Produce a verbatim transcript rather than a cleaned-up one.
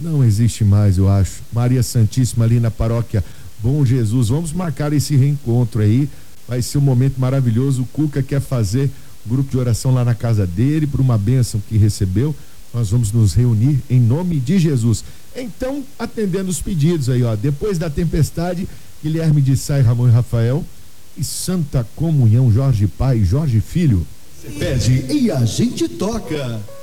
Não existe mais, eu acho. Maria Santíssima ali na paróquia Bom Jesus. Vamos marcar esse reencontro aí. Vai ser um momento maravilhoso. O Cuca quer fazer um grupo de oração lá na casa dele por uma bênção que recebeu. Nós vamos nos reunir em nome de Jesus. Então, atendendo os pedidos aí, ó. Depois da tempestade, Guilherme de Sá, Ramon e Rafael. E Santa Comunhão, Jorge Pai, Jorge Filho. Você pede e a gente toca.